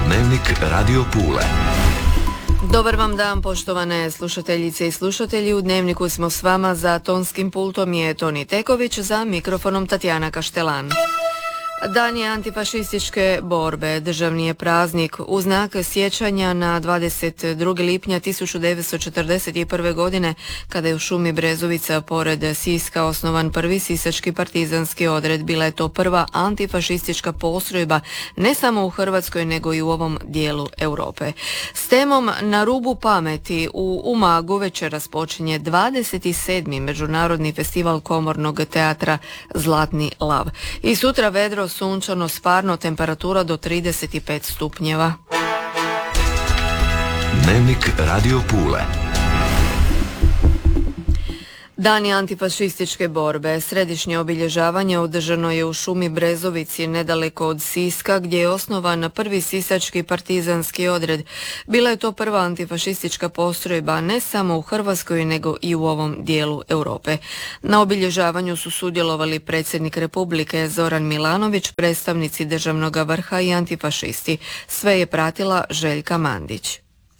Dnevnik Radio Pule. Dobar vam dan, poštovane slušateljice i slušatelji. U Dnevniku smo s vama, za tonskim pultom je Toni Teković, za mikrofonom Tatjana Kaštelan. Dan je antifašističke borbe, državni je praznik u znak sjećanja na 22. lipnja 1941. godine, kada je u šumi Brezovica pored Siska osnovan prvi sisački partizanski odred. Bila je to prva antifašistička postrojba ne samo u Hrvatskoj nego i u ovom dijelu Europe. S temom Na rubu pameti u Umagu večeras počinje 27. Međunarodni festival komornog teatra Zlatni lav. I sutra vedro, sunčano, sparno, temperatura do 35 stupnjeva. Dnevnik Radio Pule. Dani antifašističke borbe. Središnje obilježavanje održano je u šumi Brezovici nedaleko od Siska, gdje je osnovan prvi sisački partizanski odred. Bila je to prva antifašistička postrojba ne samo u Hrvatskoj nego i u ovom dijelu Europe. Na obilježavanju su sudjelovali predsjednik Republike Zoran Milanović, predstavnici državnog vrha i antifašisti. Sve je pratila Željka Mandić.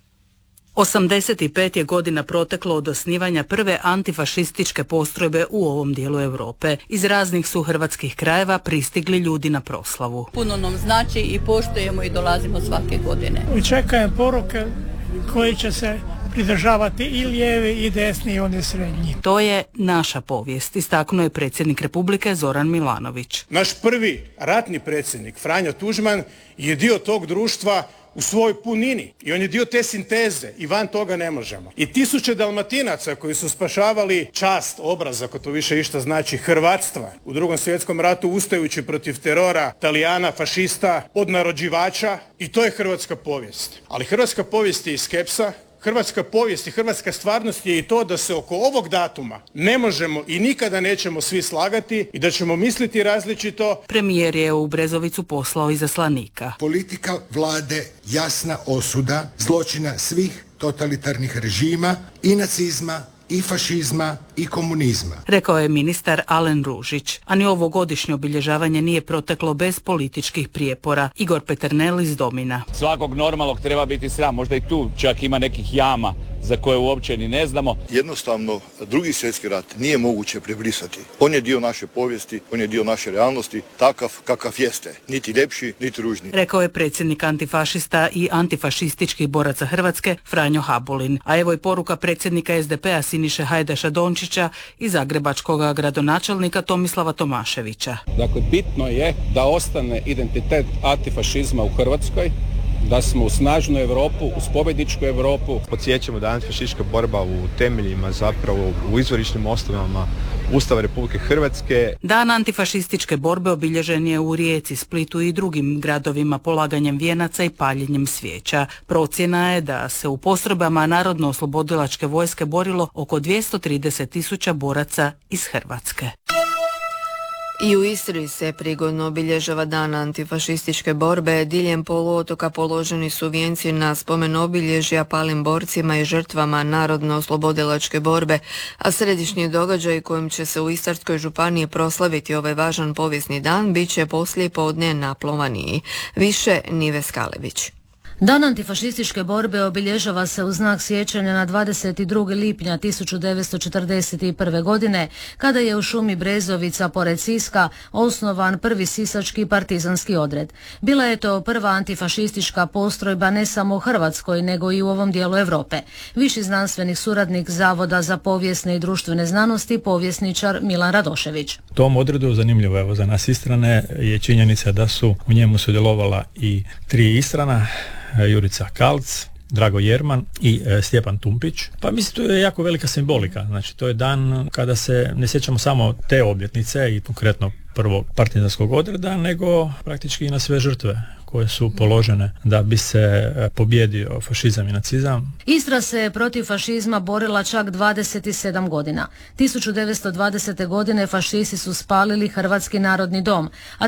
85 je godina proteklo od osnivanja prve antifašističke postrojbe u ovom dijelu Europe. Iz raznih su hrvatskih krajeva pristigli ljudi na proslavu. Puno nam znači i poštujemo i dolazimo svake godine. I čekajem poruke koje će se pridržavati i lijevi i desni i oni srednji. To je naša povijest, istaknuo je predsjednik Republike Zoran Milanović. Naš prvi ratni predsjednik Franjo Tuđman je dio tog društva u svojoj punini i on je dio te sinteze i van toga ne možemo. I tisuće Dalmatinaca koji su spašavali čast, obraz, ako to više išta znači, hrvatstva u Drugom svjetskom ratu ustajući protiv terora Talijana, fašista, odnarođivača, i to je hrvatska povijest. Ali hrvatska povijest je i skepsa. Hrvatska povijest i hrvatska stvarnost je i to da se oko ovog datuma ne možemo i nikada nećemo svi slagati i da ćemo misliti različito. Premijer je u Brezovicu poslao izaslanika. Politika vlade, jasna osuda zločina svih totalitarnih režima i nacizma i fašizma i komunizma, rekao je ministar Alen Ružić. A ni ovogodišnje obilježavanje nije proteklo bez političkih prijepora. Igor Peternel iz Domina. Svakog normalnog treba biti sram, možda i tu čak ima nekih jama za koje uopće ni ne znamo. Jednostavno, Drugi svjetski rat nije moguće prebrisati. On je dio naše povijesti, on je dio naše realnosti, takav kakav jeste. Niti ljepši, niti ružni. Rekao je predsjednik antifašista i antifašističkih boraca Hrvatske Franjo Habulin. A evo i poruka predsjednika SDP-a Siniše Hajdaša Dončića i zagrebačkog gradonačelnika Tomislava Tomaševića. Dakle, bitno je da ostane identitet antifašizma u Hrvatskoj, da smo u snažnu Europu, uz pobjedničku Europu. Podsjećamo da je antifašistička borba u temeljima, zapravo u izvorišnim osnovama Ustava Republike Hrvatske. Dan antifašističke borbe obilježen je u Rijeci, Splitu i drugim gradovima polaganjem vijenaca i paljenjem svijeća. Procjena je da se u postrojbama Narodno-oslobodilačke vojske borilo oko 230.000 boraca iz Hrvatske. I u Istri se prigodno obilježava dan antifašističke borbe. Diljem poluotoka položeni su vijenci na spomen obilježja palim borcima i žrtvama Narodno-oslobodilačke borbe, a središnji događaj kojim će se u Istarskoj županiji proslaviti ovaj važan povijesni dan bit će poslije podne na Plovaniji. Više Nive Skalević. Dan antifašističke borbe obilježava se u znak sjećanja na 22. lipnja 1941. godine, kada je u šumi Brezovica pored Siska osnovan prvi sisački partizanski odred. Bila je to prva antifašistička postrojba ne samo u Hrvatskoj, nego i u ovom dijelu Europe. Viši znanstvenik suradnik Zavoda za povijesne i društvene znanosti, povjesničar Milan Radošević. Tom odredu, zanimljivo evo za nas Istrane, je činjenica da su u njemu sudjelovala i 3 Istrana, Jurica Kalc, Drago Jerman i Stjepan Tumpić. Pa mislim, to je jako velika simbolika. Znači, to je dan kada se ne sjećamo samo te obljetnice i konkretno prvog partizanskog odreda, nego praktički i na sve žrtve koje su položene da bi se pobijedio fašizam i nacizam. Istra se protiv fašizma borila čak 27 godina. 1920. godine fašisti su spalili Hrvatski narodni dom, a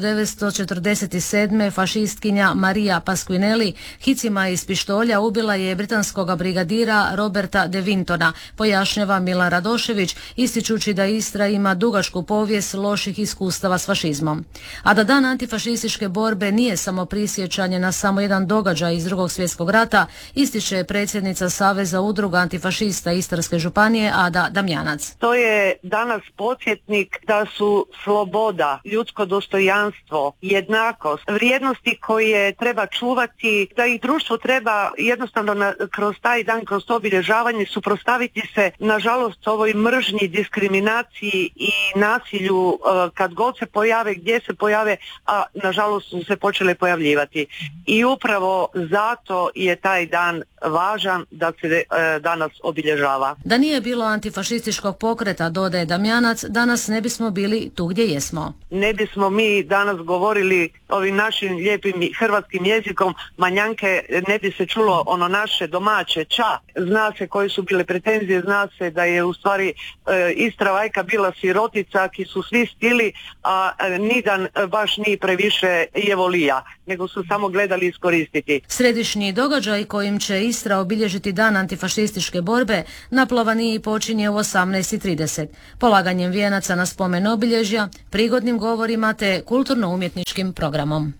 1947. fašistkinja Marija Pasquinelli hicima iz pištolja ubila je britanskog brigadira Roberta de Wintona, pojašnjava Milan Radošević, ističući da Istra ima dugačku povijest loših iskustava s fašizmom. A da dan antifašističke borbe nije samo samo prisjećanje na samo jedan događaj iz Drugog svjetskog rata, ističe predsjednica Saveza udruga antifašista Istarske županije Ada Damjanac. To je danas podsjetnik da su sloboda, ljudsko dostojanstvo, jednakost, vrijednosti koje treba čuvati, da ih društvo treba jednostavno kroz taj dan, kroz to obilježavanje suprotstaviti se, nažalost, ovoj mržnji, diskriminaciji i nasilju kad god se pojave, gdje se pojave, a nažalost su se počele pojavljivati. I upravo zato je taj dan važan da se danas obilježava. Da nije bilo antifašističkog pokreta, dodaje Damjanac, danas ne bismo bili tu gdje jesmo. Ne bismo mi danas govorili ovim našim lijepim hrvatskim jezikom, manjanke, ne bi se čulo ono naše domaće ča. Zna se koje su bile pretenzije, zna se da je u stvari Istra vajka bila sirotica, ki su svi stili, a nidan baš ni previše je volija, nego su samo gledali iskoristiti. Središnji događaj kojim će Istra obilježiti dan antifašističke borbe na Plovaniji počinje u 18:30, polaganjem vijenaca na spomen obilježja, prigodnim govorima te kulturno-umjetničkim programom.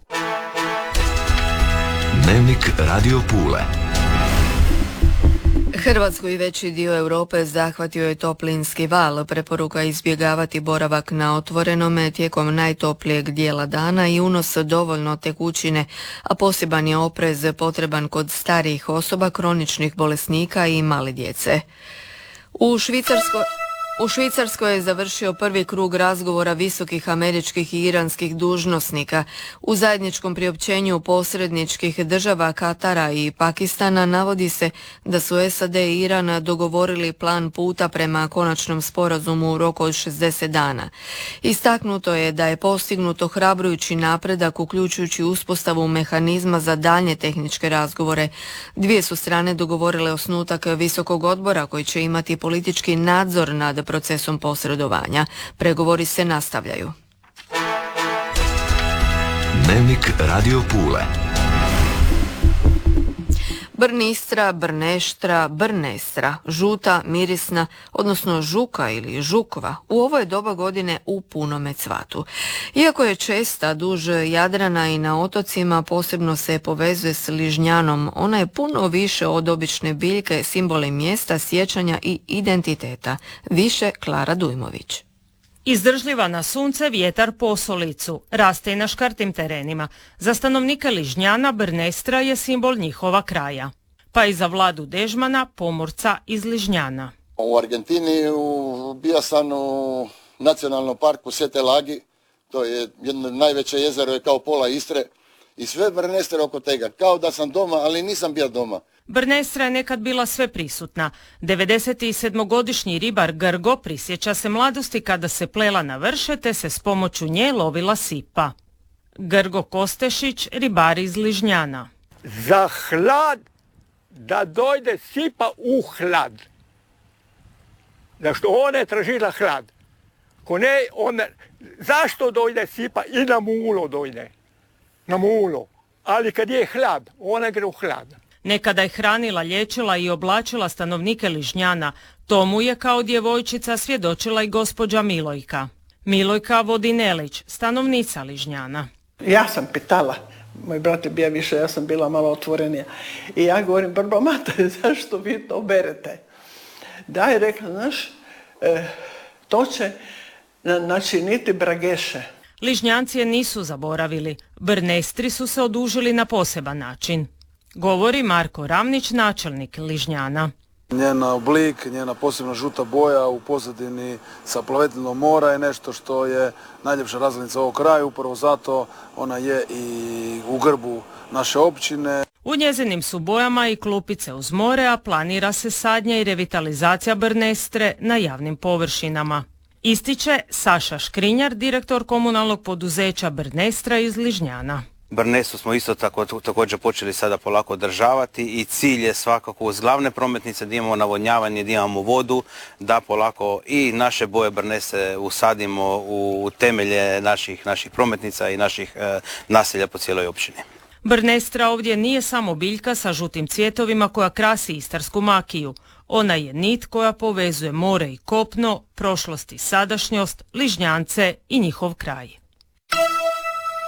Dnevnik Radio Pule. Hrvatsku i veći dio Europe zahvatio je toplinski val. Preporuka je izbjegavati boravak na otvorenome tijekom najtoplijeg dijela dana i unos dovoljno tekućine, a poseban je oprez potreban kod starijih osoba, kroničnih bolesnika i male djece. U Švicarskoj je završio prvi krug razgovora visokih američkih i iranskih dužnosnika. U zajedničkom priopćenju posredničkih država Katara i Pakistana navodi se da su SAD i Iran dogovorili plan puta prema konačnom sporazumu u roku od 60 dana. Istaknuto je da je postignut ohrabrujući napredak uključujući uspostavu mehanizma za daljnje tehničke razgovore. Dvije su strane dogovorile osnutak visokog odbora koji će imati politički nadzor nad procesom posredovanja. Pregovori se nastavljaju. Dnevnik Radio Pule. Brnistra, Brneštra, Brnestra, žuta, mirisna, odnosno žuka ili žukva, u ovo je doba godine u punome cvatu. Iako je česta duž Jadrana i na otocima, posebno se povezuje s ližnjanom, ona je puno više od obične biljke, simbol mjesta, sjećanja i identiteta. Više Klara Dujmović. Izdržljiva na sunce, vjetar posolicu, raste i na škrtim terenima. Za stanovnike Ližnjana Brnestra je simbol njihova kraja. Pa i za Vladu Dežmana, pomorca iz Ližnjana. U Argentini bio sam u nacionalnom parku Sete Lagi, to je jedno najveće jezero, je kao pola Istre, i sve Brnestre oko tega, kao da sam doma, ali nisam bio doma. Brnestra je nekad bila sve prisutna. 97-godišnji ribar Grgo prisjeća se mladosti kada se plela na vrše te se s pomoću nje lovila sipa. Grgo Kostešić, ribar iz Ližnjana. Za hlad, da dojde sipa u hlad. Zašto ona je tražila hlad. Ko ne, zašto dojde sipa i na mulo dojde? Na mulo. Ali kad je hlad, ona gre u hlad. Nekada je hranila, liječila i oblačila stanovnike Ližnjana. Tomu je kao djevojčica svjedočila i gospođa Milojka. Milojka Vodinelić, stanovnica Ližnjana. Ja sam pitala, moj brat je bio više, ja sam bila malo otvorenija. I ja govorim, Brbo, mate, zašto vi to berete? Da, je rekla, znaš, to će načiniti Brageše. Ližnjanci je nisu zaboravili. Brnestri su se odužili na poseban način. Govori Marko Ramnić, načelnik Ližnjana. Njen oblik, njena posebna žuta boja u pozadini sa plavetinom mora je nešto što je najljepša razglednica ovog kraja, upravo zato ona je i u grbu naše općine. U njezinim su bojama i klupice uz more, a planira se sadnja i revitalizacija Brnestre na javnim površinama. Ističe Saša Škrinjar, direktor komunalnog poduzeća Brnestra iz Ližnjana. Brnestru smo isto također počeli sada polako održavati i cilj je svakako uz glavne prometnice da imamo navodnjavanje, da imamo vodu, da polako i naše boje Brnestre usadimo u temelje naših prometnica i naših naselja po cijeloj općini. Brnestra ovdje nije samo biljka sa žutim cvjetovima koja krasi istarsku makiju. Ona je nit koja povezuje more i kopno, prošlost i sadašnjost, Ližnjance i njihov kraj.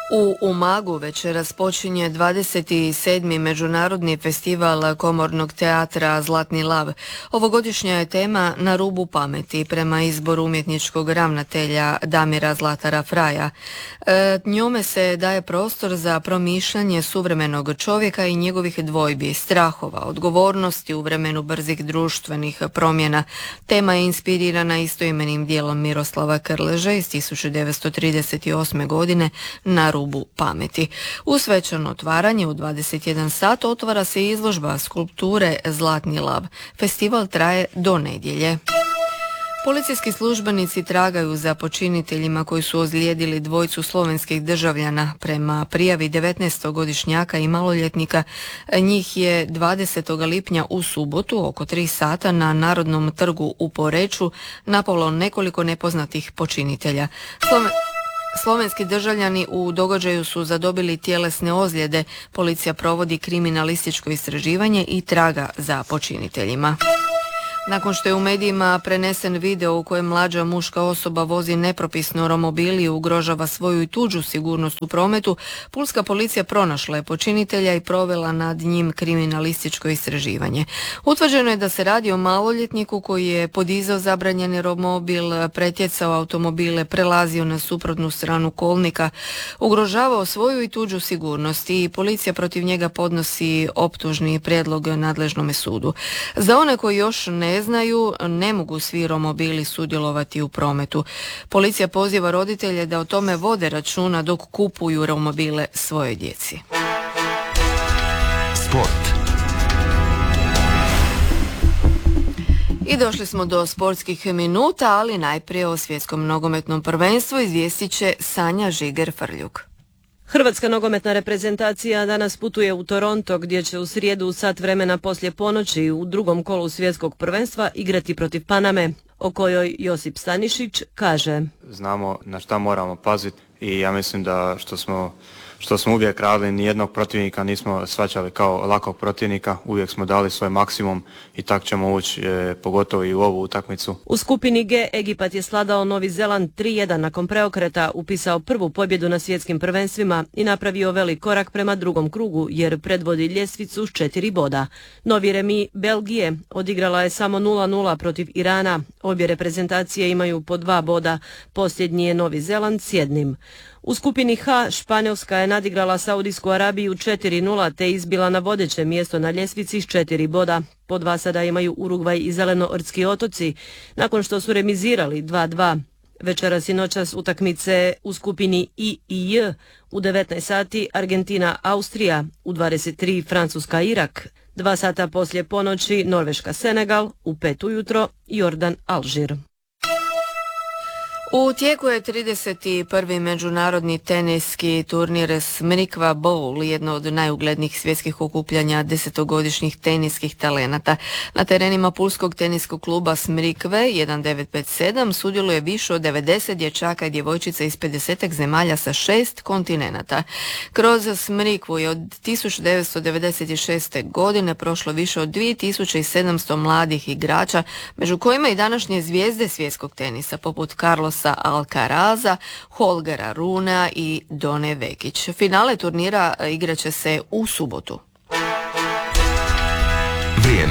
U Umagu večeras počinje 27. Međunarodni festival komornog teatra Zlatni lav. Ovogodišnja je tema Na rubu pameti prema izboru umjetničkog ravnatelja Damira Zlatara Fraja. Njome se daje prostor za promišljanje suvremenog čovjeka i njegovih dvojbi, strahova, odgovornosti u vremenu brzih društvenih promjena. Tema je inspirirana istoimenim dijelom Miroslava Krleže iz 1938. godine Na rubu pameti. U svečano otvaranje u 21 sat otvara se izložba skulpture Zlatni lav. Festival traje do nedjelje. Policijski službenici tragaju za počiniteljima koji su ozlijedili dvojicu slovenskih državljana. Prema prijavi 19-godišnjaka i maloljetnika, njih je 20. lipnja u subotu oko 3 sata na Narodnom trgu u Poreču napalo nekoliko nepoznatih počinitelja. Slovenski državljani u događaju su zadobili tjelesne ozljede. Policija provodi kriminalističko istraživanje i traga za počiniteljima. Nakon što je u medijima prenesen video u kojem mlađa muška osoba vozi nepropisno romobil i ugrožava svoju i tuđu sigurnost u prometu, pulska policija pronašla je počinitelja i provela nad njim kriminalističko istraživanje. Utvrđeno je da se radi o maloljetniku koji je podizao zabranjeni romobil, pretjecao automobile, prelazio na suprotnu stranu kolnika, ugrožavao svoju i tuđu sigurnost i policija protiv njega podnosi optužni prijedlog nadležnome sudu. Za one koji još ne znaju, ne mogu svi romobili sudjelovati u prometu. Policija poziva roditelje da o tome vode računa dok kupuju romobile svojoj djeci. Sport. I došli smo do sportskih minuta, ali najprije o svjetskom nogometnom prvenstvu izvijestit će Sanja Žiger-Frljuk. Hrvatska nogometna reprezentacija danas putuje u Toronto gdje će u srijedu u sat vremena poslije ponoći u drugom kolu svjetskog prvenstva igrati protiv Paname, o kojoj Josip Stanišić kaže: Znamo na šta moramo paziti i ja mislim da što smo uvijek radili, nijednog protivnika nismo shvaćali kao lakog protivnika, uvijek smo dali svoj maksimum i tak ćemo ući pogotovo i u ovu utakmicu. U skupini G Egipat je sladao Novi Zeland 3-1 nakon preokreta, upisao prvu pobjedu na svjetskim prvenstvima i napravio velik korak prema drugom krugu jer predvodi ljestvicu s 4 boda. Novi remi Belgije odigrala je samo 0-0 protiv Irana. Obje reprezentacije imaju po 2 boda, posljednji je Novi Zeland s 1. U skupini H Španjolska je nadigrala Saudijsku Arabiju 4-0 te izbila na vodeće mjesto na ljestvici s 4 boda. Po 2 sada imaju Urugvaj i Zelenoortski otoci, nakon što su remizirali 2-2. Večeras i noćas utakmice u skupini I i J, u 19 sati Argentina Austrija, u 23 Francuska Irak, 2 sata poslije ponoći Norveška Senegal, u 5 ujutro Jordan Alžir. U tijeku je 31. međunarodni teniski turnir Smrikva Bowl, jedno od najuglednijih svjetskih okupljanja 10-godišnjih teniskih talenata. Na terenima pulskog teniskog kluba Smrikve 1957 sudjeluje više od 90 dječaka i djevojčica iz 50 zemalja sa 6 kontinenata. Kroz Smrikvu je od 1996. godine prošlo više od 2700 mladih igrača, među kojima i današnje zvijezde svjetskog tenisa poput Carlosa Alcaraza, Holgera Runea i Done Vekić. Finale turnira igraće se u subotu. Vrijeme.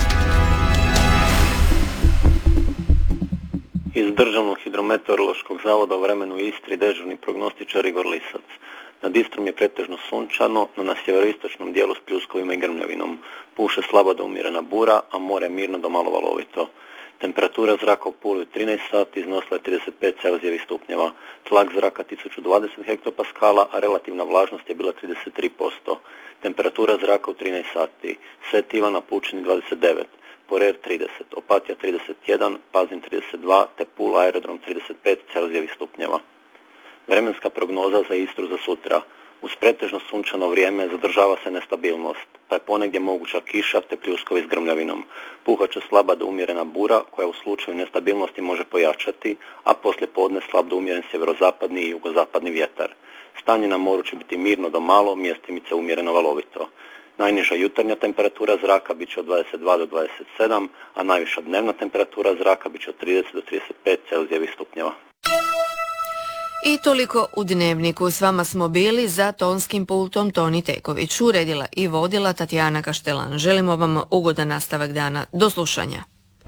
Iz Državnog hidrometeorološkog zavoda o vremenu u Istri dežurni prognostičar Igor Lisac. Nad Istrom je pretežno sunčano, no na sjeveroistočnom dijelu s pljuskovima i grmljavinom. Puše slaba do umjerena bura, a more mirno do malo valovito. Temperatura zraka u Puli u 13 sati iznosila je 35 Celzijevih stupnjeva, tlak zraka 1020 hektopaskala, a relativna vlažnost je bila 33%. Temperatura zraka u 13 sati, Svet Ivan na Pučini 29, Porer 30, Opatija 31, Pazin 32, te Pula aerodrom 35 Celzijevih stupnjeva. Vremenska prognoza za Istru za sutra. Uz pretežno sunčano vrijeme zadržava se nestabilnost, pa je ponegdje moguća kiša te pljuskovi s grmljavinom. Puhat će slaba do umjerena bura koja u slučaju nestabilnosti može pojačati, a poslije podne slab do umjeren sjeverozapadni i jugozapadni vjetar. Stanje na moru će biti mirno do malo, mjestimice umjereno valovito. Najniža jutarnja temperatura zraka bit će od 22 do 27, a najviša dnevna temperatura zraka bit će od 30 do 35 Celzijevih stupnjeva. I toliko u Dnevniku. S vama smo bili za tonskim pultom Toni Teković, uredila i vodila Tatjana Kaštelan. Želimo vam ugodan nastavak dana. Do slušanja.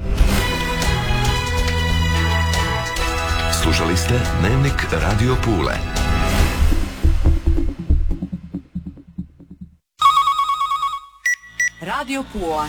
Slušali ste Dnevnik Radio Pule. Radio Pula.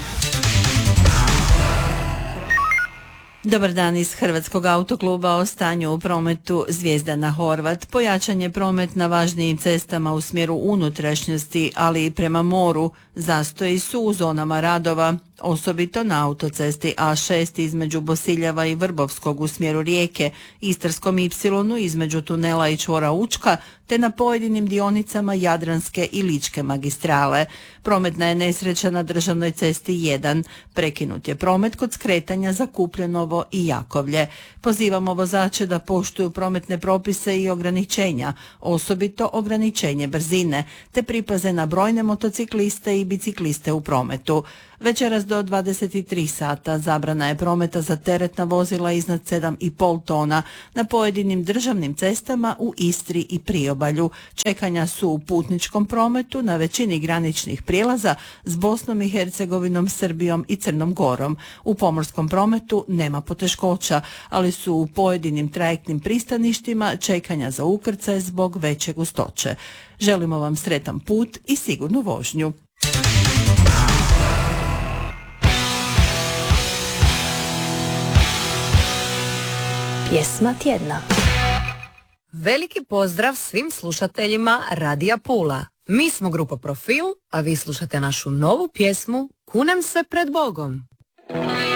Dobar dan iz Hrvatskog autokluba. O stanju u prometu Zvijezdana Horvat. Pojačan je promet na važnijim cestama u smjeru unutrašnjosti, ali i prema moru. Zastoji su u zonama radova, osobito na autocesti A6 između Bosiljeva i Vrbovskog u smjeru Rijeke, Istarskom Y između tunela i čvora Učka, te na pojedinim dionicama Jadranske i Ličke magistrale. Prometna je nesreća na državnoj cesti 1. Prekinut je promet kod skretanja za Kupljenovo i Jakovlje. Pozivamo vozače da poštuju prometne propise i ograničenja, osobito ograničenje brzine, te pripaze na brojne motocikliste i bicikliste u prometu. Večeras do 23 sata zabrana je prometa za teretna vozila iznad 7,5 tona na pojedinim državnim cestama u Istri i Priobalju. Čekanja su u putničkom prometu na većini graničnih prijelaza s Bosnom i Hercegovinom, Srbijom i Crnom Gorom. U pomorskom prometu nema poteškoća, ali su u pojedinim trajektnim pristaništima čekanja za ukrcaj zbog veće gustoće. Želimo vam sretan put i sigurnu vožnju. Pjesma tjedna. Veliki pozdrav svim slušateljima Radija Pula. Mi smo grupa Profil, a vi slušate našu novu pjesmu Kunem se pred Bogom.